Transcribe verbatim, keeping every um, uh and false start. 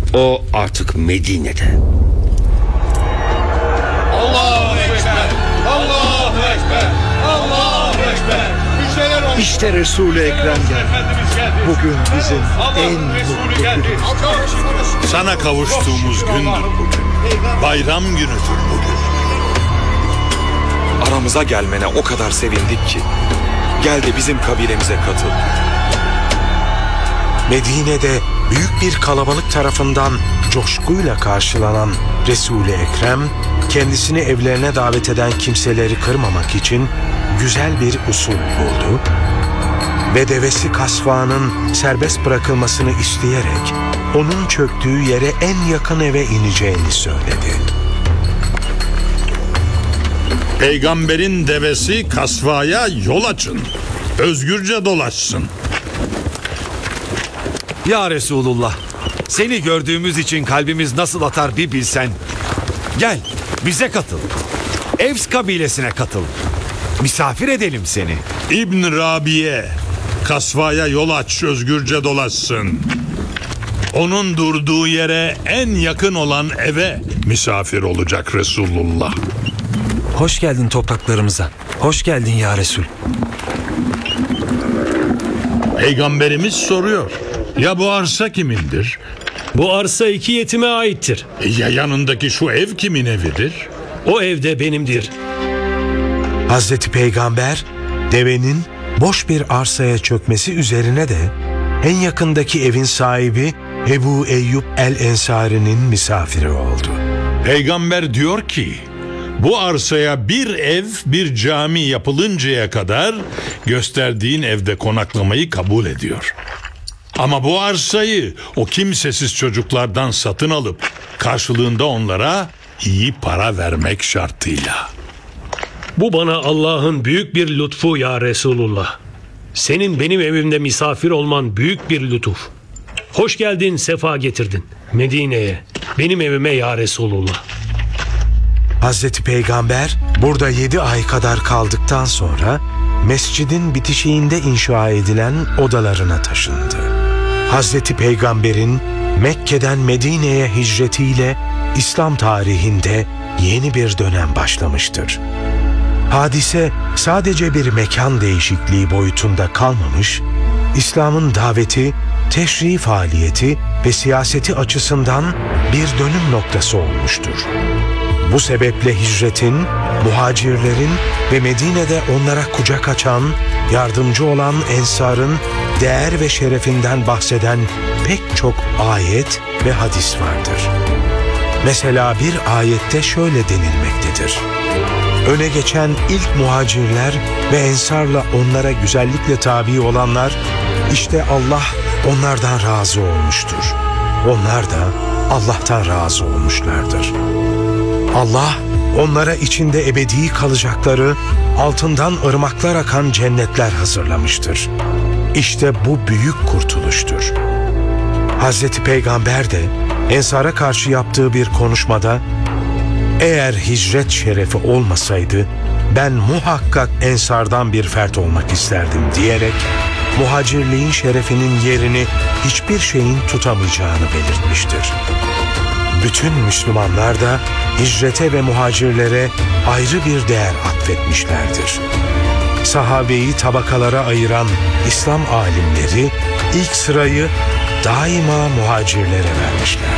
O artık Medine'de. Allahu Ekber! Allahu Ekber! Allahu Ekber! Müjdeler olsun. İşte Resul-i Ekrem geldi. Efendimiz geldi. Bugün bizim en Allah'ın Resulü mutlu geldi. günümüz. Sana kavuştuğumuz gündür bugün. Bayram günüdür bugün. Aramıza gelmene o kadar sevindik ki gel de bizim kabilemize katıl. Medine'de büyük bir kalabalık tarafından coşkuyla karşılanan Resul-i Ekrem, kendisini evlerine davet eden kimseleri kırmamak için güzel bir usul buldu ve devesi Kasva'nın serbest bırakılmasını isteyerek onun çöktüğü yere en yakın eve ineceğini söyledi. Peygamberin devesi Kasva'ya yol açın. Özgürce dolaşsın. Ya Resulullah, seni gördüğümüz için kalbimiz nasıl atar bir bilsen. Gel, bize katıl. Evs kabilesine katıl. Misafir edelim seni. İbn Rabiye, Kasva'ya yol aç, özgürce dolaşsın. Onun durduğu yere en yakın olan eve misafir olacak Resulullah. Hoş geldin topraklarımıza. Hoş geldin ya Resul. Peygamberimiz soruyor. Ya bu arsa kimindir? Bu arsa iki yetime aittir. Ya yanındaki şu ev kimin evidir? O ev de benimdir. Hazreti Peygamber, devenin boş bir arsaya çökmesi üzerine de en yakındaki evin sahibi Ebu Eyyub el-Ensari'nin misafiri oldu. Peygamber diyor ki, bu arsaya bir ev, bir cami yapılıncaya kadar gösterdiğin evde konaklamayı kabul ediyor. Ama bu arsayı o kimsesiz çocuklardan satın alıp karşılığında onlara iyi para vermek şartıyla. Bu bana Allah'ın büyük bir lütfu ya Resulullah. Senin benim evimde misafir olman büyük bir lütuf. Hoş geldin, sefa getirdin Medine'ye, benim evime ya Resulullah. Hazreti Peygamber burada yedi ay kadar kaldıktan sonra mescidin bitişiğinde inşa edilen odalarına taşındı. Hazreti Peygamber'in Mekke'den Medine'ye hicretiyle İslam tarihinde yeni bir dönem başlamıştır. Hadise sadece bir mekan değişikliği boyutunda kalmamış, İslam'ın daveti, teşri faaliyeti ve siyaseti açısından bir dönüm noktası olmuştur. Bu sebeple hicretin, muhacirlerin ve Medine'de onlara kucak açan, yardımcı olan ensarın değer ve şerefinden bahseden pek çok ayet ve hadis vardır. Mesela bir ayette şöyle denilmektedir. Öne geçen ilk muhacirler ve ensarla onlara güzellikle tabi olanlar, işte Allah onlardan razı olmuştur. Onlar da Allah'tan razı olmuşlardır. Allah onlara içinde ebedi kalacakları, altından ırmaklar akan cennetler hazırlamıştır. İşte bu büyük kurtuluştur. Hazreti Peygamber de ensara karşı yaptığı bir konuşmada, eğer hicret şerefi olmasaydı ben muhakkak ensardan bir fert olmak isterdim diyerek muhacirliğin şerefinin yerini hiçbir şeyin tutamayacağını belirtmiştir. Bütün Müslümanlar da hicrete ve muhacirlere ayrı bir değer atfetmişlerdir. Sahabeyi tabakalara ayıran İslam alimleri ilk sırayı daima muhacirlere vermişler.